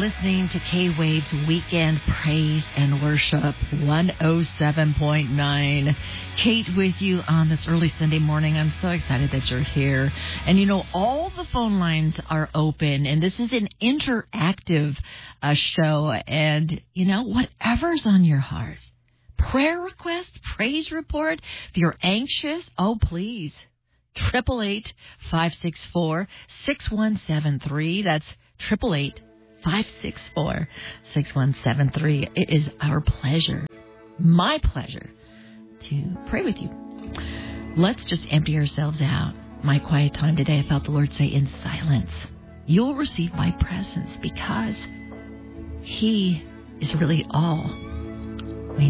listening to K-Wave's Weekend Praise and Worship 107.9. Kate with you on this early Sunday morning. I'm so excited that you're here. And you know, all the phone lines are open, and this is an interactive show. And, you know, whatever's on your heart, prayer request, praise report, if you're anxious, oh, please. 888-564-6173. That's 888-564-6173. It is our pleasure, my pleasure, to pray with you. Let's just empty ourselves out. My quiet time today, I felt the Lord say, in silence, you'll receive my presence, because He is really all